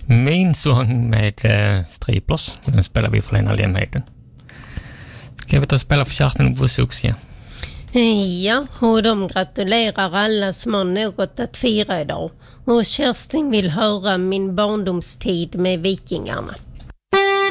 Min sång med Striplers, den spelar vi för Lena Lemheden. Ska vi ta och spela för Kerstin och Bosse också? Ja, och de gratulerar alla som har något att fira idag. Och Kerstin vill höra Min barndomstid med Vikingarna.